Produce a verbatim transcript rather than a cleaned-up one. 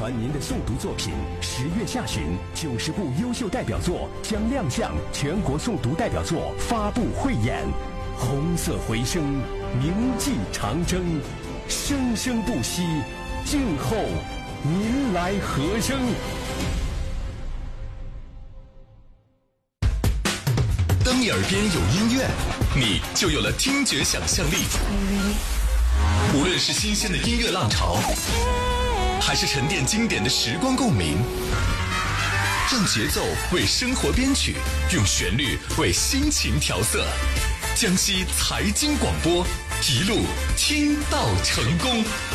传您的诵读作品。十月下旬，九十部优秀代表作将亮相全国诵读代表作发布汇演。红色回声，铭记长征，生生不息。静候您来和声。 当你耳边有音乐，你就有了听觉想象力。无论是新鲜的音乐浪潮，还是沉淀经典的时光共鸣，让节奏为生活编曲，用旋律为心情调色。江西财经广播，一路听到成功。